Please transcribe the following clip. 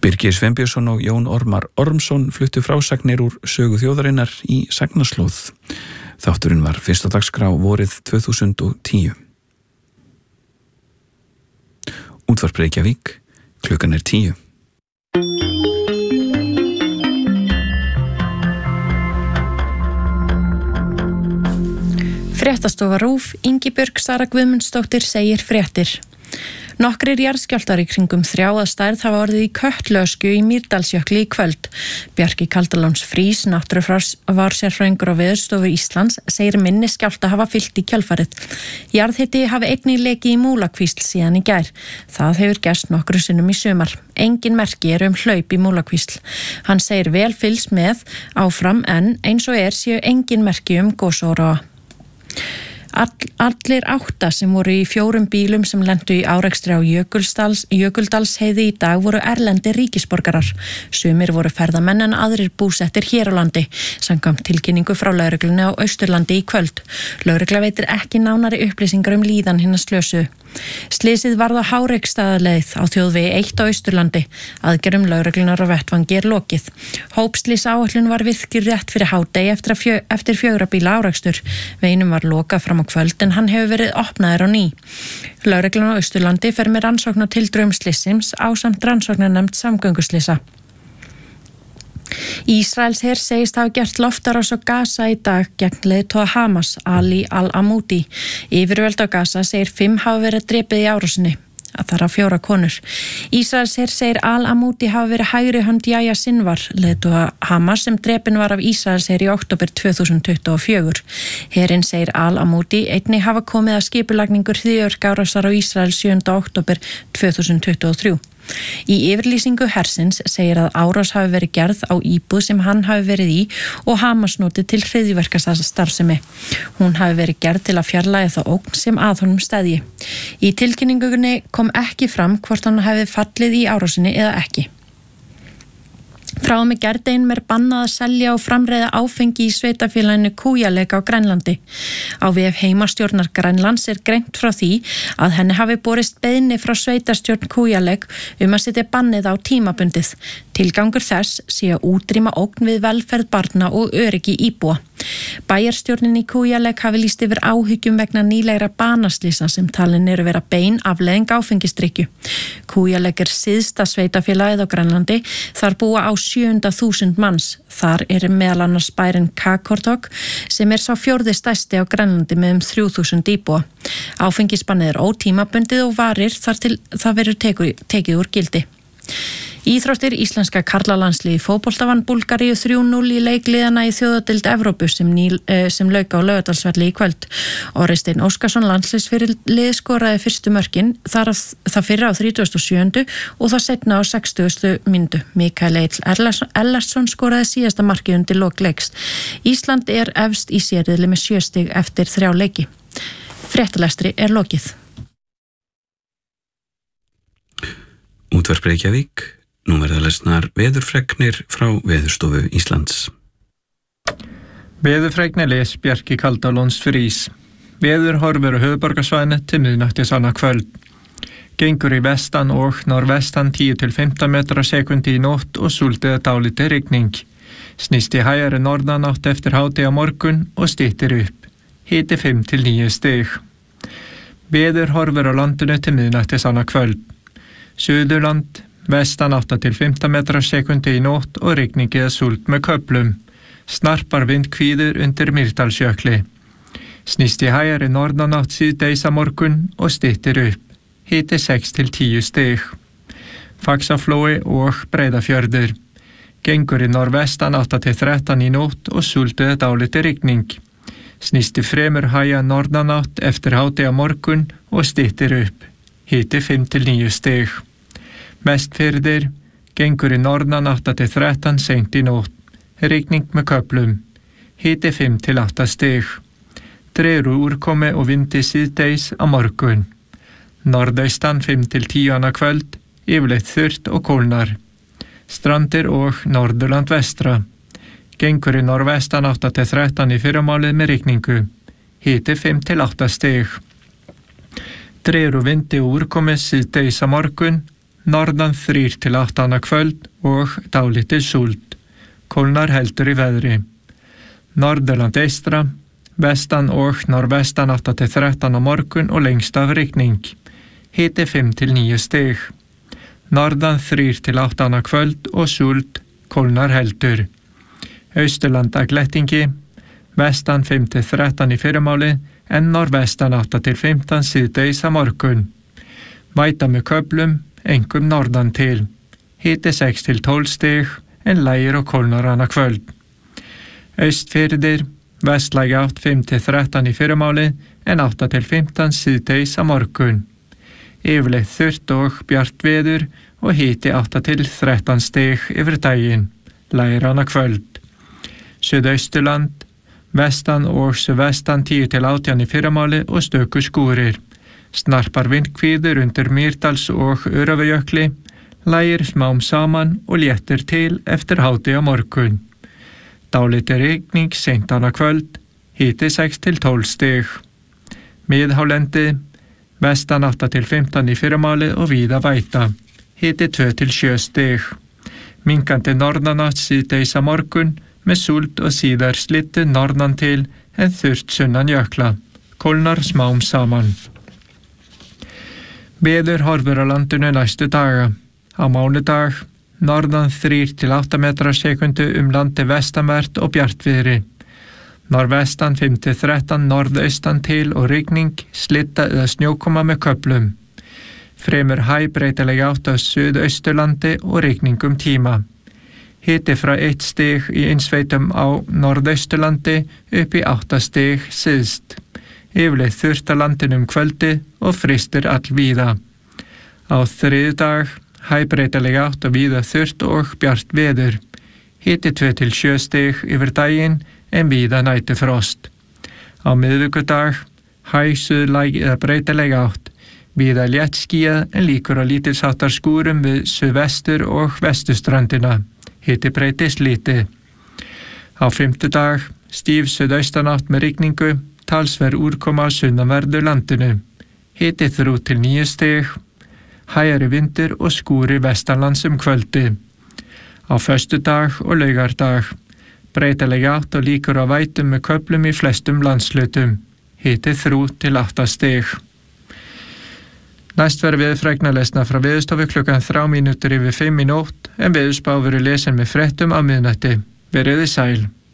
Birgir Sveinbjörnsson og Jón Ormar Ormsson fluttu frásagnir úr sögu þjóðarinnar í sagnaslóð. Þátturinn var fyrst á dagskrá vorið 2010. Útvarp Reykjavík, klukkan 10. Fréttastofa RÚV, Ingibjörg Sara Guðmundsdóttir segir fréttir. Nokkrir jarðskjálftar í kringum 3 að stærð hafa orðið í Kötluöskju í Mýrdalsjökli í kvöld. Bjarki Kaldalóns Frís, náttúrufársérfræðingur á Veðurstofu Íslands, segir minni skjálfta hafa fylgt í kjölfarið. Jarðhiti hafi einnig lekið í Múlakvísl síðan í gær. Það hefur gerst nokkru sinnum í sumar. Engin merki eru hlaup í Múlakvísl. Hann segir vel fylgst með áfram en eins og séu engin merki gosóróa. Allir 8 sem voru í 4 bílum sem lentu í árekstri á Jökuldalsheiði í dag voru erlendir ríkisborgarar. Sumir voru ferðamenn en aðrir búsettir hér á landi, samkvæmt tilkynningu frá lögreglunni á Austurlandi í kvöld. Lögregla veitir ekki nánari upplýsingar líðan hinna slösuðu. Slysið varð á Háreksstaðaleið á þjóðvegi 1 á Austurlandi. Aðgerðum lögreglunar á vettvangi lokið. Hópslysáætlun var virkir rétt fyrir hádegi eftir 4 bíla árekstur. Veginum var lokað fram á kvöld en hann hefur verið opnaður á ný. Lögreglan á Austurlandi fer með rannsókn á tildrögum slysins ásamt rannsóknarnefnd samgönguslysa. Ísraelsher segist hafa gert loftárás á Gaza í dag gegn leiðtoga Hamas, Ali al-Amoudi. Yfirvöld á Gaza segir 5 hafa verið drepið í árásinni. Þar af 4 konur. Ísraelsher segir al-Amoudi hafa verið hægri hönd Yahya Sinwar, leiðtoga Hamas sem drepinn var af Ísraelsher í október 2024. Herinn segir al-Amoudi einnig hafa komið að skipulagningu hryðjuverkaárásar á Ísrael 7. október 2023. Í yfirlýsingu hersins segir að árás hafi verið gerð á íbúð sem hann hafi verið í og Hamas notið til hryðjuverkastarfsemi. Hún hafi verið gerð til að fjarlægja það ógn sem að honum steðji. Í tilkynningunni kom ekki fram hvort hann hafi fallið í árásinni eða ekki. Frá og með gærdeginum bannað að selja og framreiða áfengi í sveitafélaginu Kujalleq á Grænlandi. Á vef heimastjórnar Grænlands greint frá því að henni hafi borist beiðni frá sveitarstjórn Kujalleq að setja bannið á tímabundið. Tilgangur þess sé að útrýma ógn við velferð barna og öryggi íbúa. Bæjarstjórnin í Kujalleq hafi lýst yfir áhyggjum vegna nýlegra banaslysa sem talin eru vera bein afleiðing áfengisdrykkju. Kujalleq syðsta sveitafélagið á Grænlandi, þar búa á 700.000 manns. Þar meðal annars bærinn Qaqortoq sem sá 4. stærsti á Grænlandi með 3.000 íbúa. Áfengisbannið ótímabundið og varir þar til það verður tekið úr gildi. Íþróttir íslenska karlalandsliði fótbolta vann Búlgaríu 3-0 í leikliðana í þjóðadeild Evrópu sem lauk á Laugardalsvelli í kvöld. Orri Steinn Óskarsson landsliðsfyrirlið skoraði fyrstu mörkin, það fyrra á 37. og það seinna á 60. mínútu. Mikael Egill Ellersson skoraði síðasta markið undir lok leiks. Ísland efst í sérriðli með 7 stig eftir 3 leiki. Fréttalestri lokið. Útvarp Reykjavík. Nú verða lesnar veðurfregnir frá Veðurstofu Íslands. Veðurfregnir les Bjarki Kaldalóns Frís. Veður horfir á höfuðborgarsvæðinu til miðnættis annað kvöld. Gengur í vestan og norðvestan 10-15 metrar á sekundi í nótt og súldið dálítið rigning. Snýst í hægari norðanátt eftir hádegi á morgun og styttir upp. Hiti 5-9 stig. Veður horfir á landinu til miðnættis annað kvöld. Suðurland vestan 8-15 metrar á sekundi í nótt og rigning eða súld með köflum. Snarpar vindhvíður undir Mýrdalsjökli. Snýst í hægari norðanátt síðdegis á morgun og styttir upp. Hiti 6-10 stig. Faxaflói og Breiðafjörður. Gengur í norðvestan 8-13 í nótt og súld eða dálítið rigning. Snýst í fremur hæga norðanátt eftir hádegi á morgun og styttir upp. Hiti 5-9 stig. Vestfirðir, gengur í norðan 8-13 seint í nótt. Rigning með köflum. Hiti 5-8 stig. Dregur úr úrkomi og vindi síðdegis á morgun. Norðaustan 5-10 annað kvöld, yfirleitt þurrt og kólnar. Strandir og Norðurland vestra. Gengur í norðvestan 8-13 í fyrramálið með rigningu. Hiti 5-8 stig. Dregur úr vindi og úrkomi síðdegis á morgun. norðan 3 til 8 annað kvöld og dálítil súld. Kólnar heldur í veðri. Norðurland eystra, vestan og norðvestan 8 til 13 á morgun og lengst af rigning. Hiti 5 til 9 stig. Norðan 3 til 8 annað kvöld og súld, kólnar heldur. Austurland að glettingi, vestan 5 til 13 í fyrramáli en norðvestan 8 til 15 síðdegis á morgun. Væta með köflum, einkum norðan til. Hiti 6 til 12 stig en lægir og kólnar annað kvöld. Austfirðir, vestlæg átt 5 til 13 í fyrramáli en 8 til 15 síðdegis á morgun. Yfirleitt þurrt og bjart veður og hiti 8 til 13 stig yfir daginn, lægir annað kvöld. Suðausturland, vestan og suðvestan 10 til 18 í fyrramáli og stöku skúrir. Snarpar vindhvíður undir Mýrdals og Öræfajökli, lægir smám saman og léttir til eftir hádegi á morgun. Dálítil rigning seint annað kvöld, hiti 6 til 12 stig. Miðhálendi, vestan 8 til 15 í fyrramáli og víða væta, hiti 2 til 7 stig. Minkandi norðanátt síðdegis á morgun, með súld og síðar slittu norðan til en þurrt sunnan jökla. Kólnar smám saman. Veður horfur á landinu næstu daga. Á mánudag, norðan 3 til 8 metrar á sekundu landi vestanvert og bjartviðri. Norðvestan 5 til 13 norðaustan til og rigning, slitta eða snjókoma með köflum. Fremur hæbreytileg átt á suðausturlandi og rigning tíma. Hiti frá 1 stig í innsveitum á norðausturlandi upp í 8 stig syðst. Yfirleitt þurrt á landinu kvöldi og frystir allvíða. Á þriðjudag, hæbreytileg átt og víða þurrt og bjart veður. Hiti 2 til 7 stig yfir daginn en víða næturfrost. Á miðvikudag, hæsuðlæg eða breytileg átt. Víða léttskýjað en líkur á lítilsháttar skúrum við suðvestur og vesturströndina. Hiti breytist lítið. Á fimmtudag, stíf suðaustanátt með rigningu, talsverð úrkoma á sunnanverðu landinu. Hiti 3 til 9 stig, hægari vindur og skúrir vestanlands kvöldi. Á föstudag og laugardag, breytileg átt og líkur á vætum með köflum í flestum landshlutum. Hiti 3 til 8 stig. Næst verður veðurfregna lesna frá Veðurstofu klukkan 3 mínútur yfir 5 í nótt en veðurspá verður lesin með fréttum á miðnætti. Veriði sæl.